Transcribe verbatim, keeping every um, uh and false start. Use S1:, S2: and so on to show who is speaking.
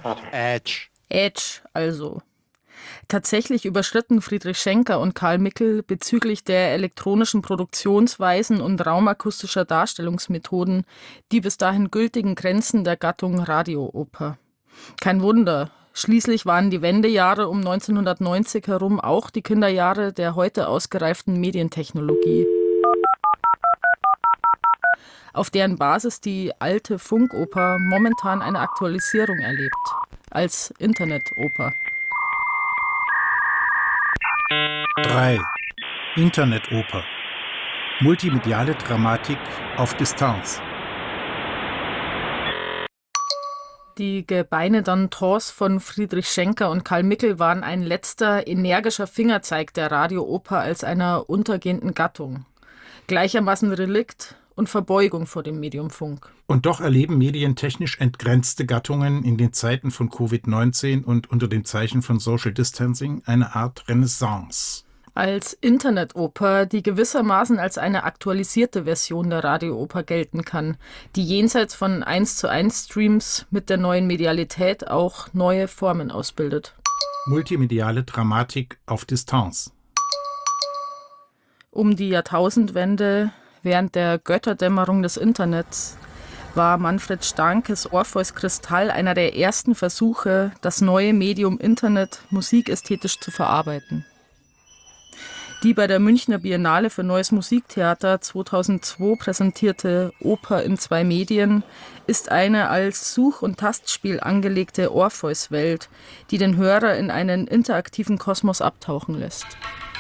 S1: Edge.
S2: Edge also. Tatsächlich überschritten Friedrich Schenker und Karl Mickel bezüglich der elektronischen Produktionsweisen und raumakustischer Darstellungsmethoden die bis dahin gültigen Grenzen der Gattung Radiooper. Kein Wunder, schließlich waren die Wendejahre um neunzehnhundertneunzig herum auch die Kinderjahre der heute ausgereiften Medientechnologie, auf deren Basis die alte Funkoper momentan eine Aktualisierung erlebt, als Internetoper.
S3: drei. Internetoper. Multimediale Dramatik auf Distanz.
S2: Die Gebeine d'Antons von Friedrich Schenker und Karl Mickel waren ein letzter energischer Fingerzeig der Radiooper als einer untergehenden Gattung. Gleichermaßen Relikt und Verbeugung vor dem Medium Funk.
S3: Und doch erleben medientechnisch entgrenzte Gattungen in den Zeiten von Covid neunzehn und unter dem Zeichen von Social Distancing eine Art Renaissance.
S2: Als Internetoper, die gewissermaßen als eine aktualisierte Version der Radiooper gelten kann, die jenseits von eins zu eins Streams mit der neuen Medialität auch neue Formen ausbildet.
S3: Multimediale Dramatik auf Distanz.
S2: Um die Jahrtausendwende, während der Götterdämmerung des Internets, war Manfred Starnkes Orpheus Kristall einer der ersten Versuche, das neue Medium Internet musikästhetisch zu verarbeiten. Die bei der Münchner Biennale für Neues Musiktheater zweitausendzwei präsentierte Oper in zwei Medien ist eine als Such- und Tastspiel angelegte Orpheus-Welt, die den Hörer in einen interaktiven Kosmos abtauchen lässt.